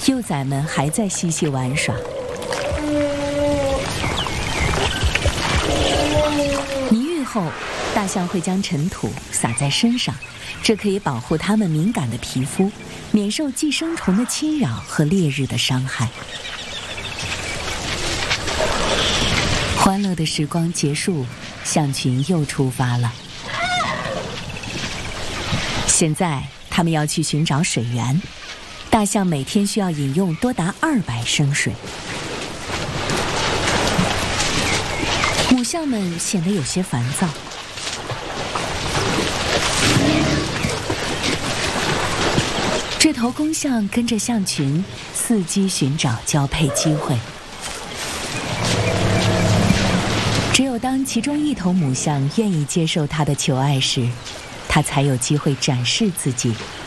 幼崽们还在嬉戏玩耍。泥浴后，大象会将尘土撒在身上，这可以保护它们敏感的皮肤，免受寄生虫的侵扰和烈日的伤害。欢乐的时光结束，象群又出发了。现在他们要去寻找水源，大象每天需要饮用多达200升水。母象们显得有些烦躁。这头公象跟着象群伺机寻找交配机会。只有当其中一头母象愿意接受它的求爱时，它才有机会展示自己